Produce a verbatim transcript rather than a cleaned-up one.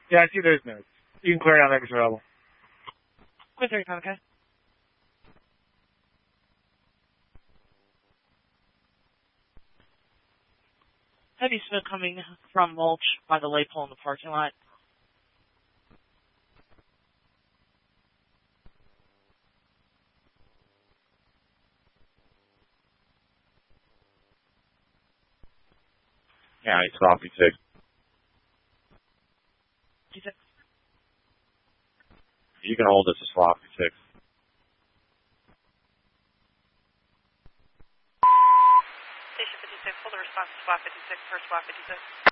Yeah, I see those notes. You can clear it out next level. Quinn thirty-five, okay. Heavy smoke coming from mulch by the light pole in the parking lot. Yeah, it's sloppy six. You can hold us a sloppy six. Station fifty-six, hold the response to SWAT fifty-six, first SWAT fifty-six.